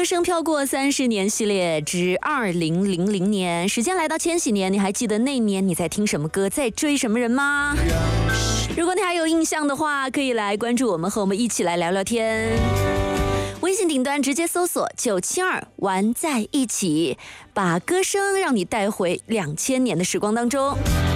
声飘过30年系列之2000年，时间来到千禧年，你还记得那年你在听什么歌，在追什么人吗？如果你还有印象的话，可以来关注我们，和我们一起来聊聊天。微信顶端直接搜索972玩在一起，把歌声让你带回2000年的时光当中。